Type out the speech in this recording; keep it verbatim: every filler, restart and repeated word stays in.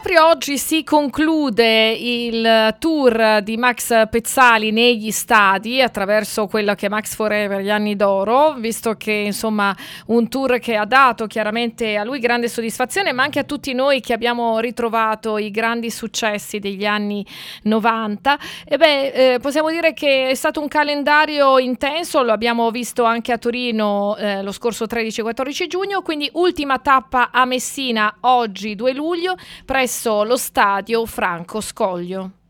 proprio oggi si conclude il tour di Max Pezzali negli stadi attraverso quello che è Max Forever, gli anni d'oro, visto che insomma un tour che ha dato chiaramente a lui grande soddisfazione, ma anche a tutti noi che abbiamo ritrovato i grandi successi degli anni novanta. E beh, eh, possiamo dire che è stato un calendario intenso, lo abbiamo visto anche a Torino eh, lo scorso tredici e quattordici giugno, quindi ultima tappa a Messina oggi due luglio presso lo stadio Franco Scoglio.